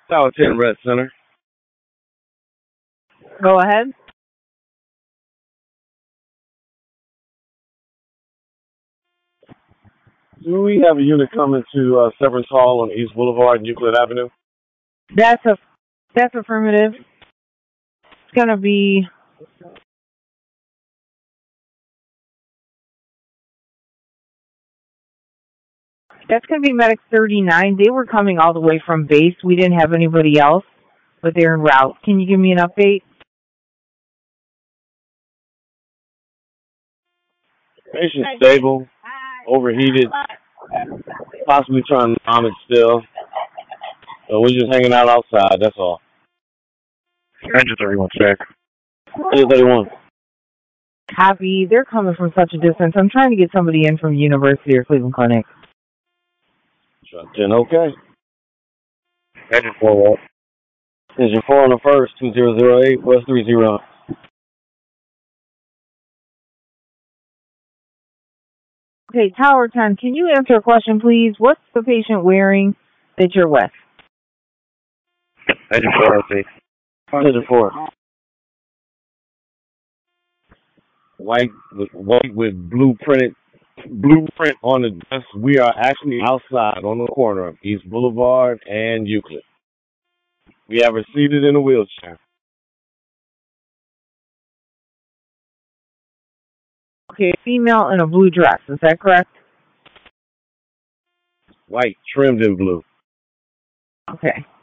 Tower 10 Red Center. Go ahead. Do we have a unit coming to Severance Hall on East Boulevard and Euclid Avenue? That's a that's affirmative. It's gonna be that's gonna be Medic 39. They were coming all the way from base. We didn't have anybody else, but they're en route. Can you give me an update? Patient stable, overheated, possibly trying to vomit still. So we're just hanging out outside, that's all. Engine 31 check. Engine 31. Copy. They're coming from such a distance. I'm trying to get somebody in from University or Cleveland Clinic. Truck 10, okay. Engine 4 Engine 4 on the first, 2008, West 30. Okay, Tower 10, can you answer a question, please? What's the patient wearing that you're with? Engine 4 LC. Engine 4. White with blueprint on the desk. We are actually outside on the corner of East Boulevard and Euclid. We have her seated in a wheelchair. Okay, female in a blue dress, is that correct? White, trimmed in blue. Okay.